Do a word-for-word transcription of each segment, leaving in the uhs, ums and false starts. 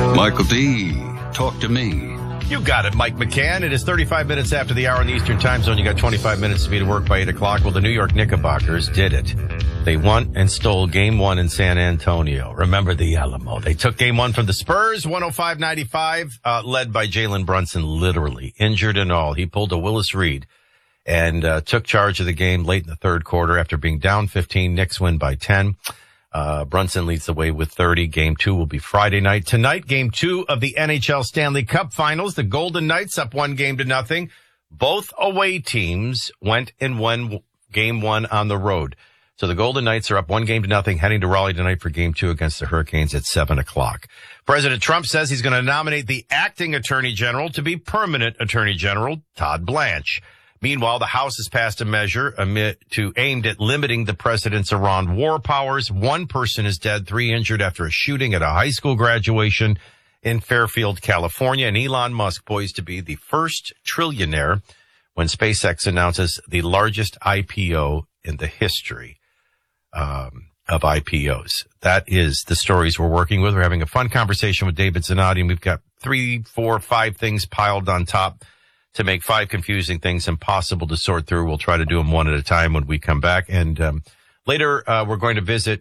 Michael D., talk to me. You got it, Mike McCann. It is thirty-five minutes after the hour in the Eastern Time Zone. You got twenty-five minutes to be to work by eight o'clock. Well, the New York Knickerbockers did it. They won and stole game one in San Antonio. Remember the Alamo. They took game one from the Spurs, one oh five ninety-five, uh, led by Jalen Brunson, literally injured and all. He pulled a Willis Reed and uh, took charge of the game late in the third quarter after being down fifteen. Knicks win by ten. Uh, Brunson leads the way with thirty. Game two will be Friday night. Tonight, game two of the N H L Stanley Cup Finals. The Golden Knights up one game to nothing. Both away teams went and won game one on the road. So the Golden Knights are up one game to nothing, heading to Raleigh tonight for game two against the Hurricanes at seven o'clock. President Trump says he's going to nominate the acting attorney general to be permanent attorney general, Todd Blanche. Meanwhile, the House has passed a measure amid, to aimed at limiting the president's Iran war powers. One person is dead, three injured after a shooting at a high school graduation in Fairfield, California. And Elon Musk poised to be the first trillionaire when SpaceX announces the largest I P O in the history um, of I P Os. That is the stories we're working with. We're having a fun conversation with David Zanotti, and we've got three, four, five things piled on top to make five confusing things impossible to sort through. We'll try to do them one at a time when we come back. And um, later, uh, we're going to visit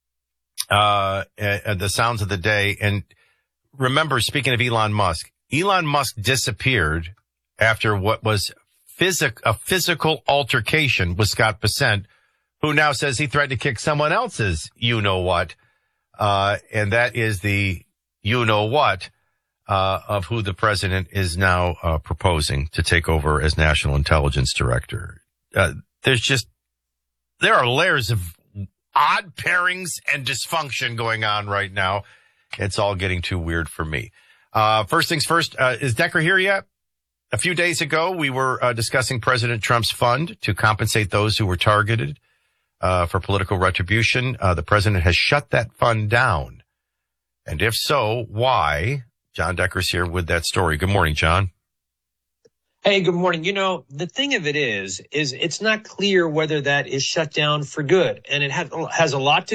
uh, uh, the sounds of the day. And remember, speaking of Elon Musk, Elon Musk disappeared after what was physic- a physical altercation with Scott Bessent, who now says he threatened to kick someone else's you-know-what. Uh, and that is the you-know-what. Uh, of who the president is now uh, proposing to take over as National Intelligence Director. Uh, there's just, there are layers of odd pairings and dysfunction going on right now. It's all getting too weird for me. Uh, first things first, uh, is Decker here yet? A few days ago, we were uh, discussing President Trump's fund to compensate those who were targeted uh, for political retribution. Uh, the president has shut that fund down. And if so, why? John Decker's here with that story. Good morning, John. Hey, good morning. You know, the thing of it is, is it's not clear whether that is shut down for good. And it has, has a lot to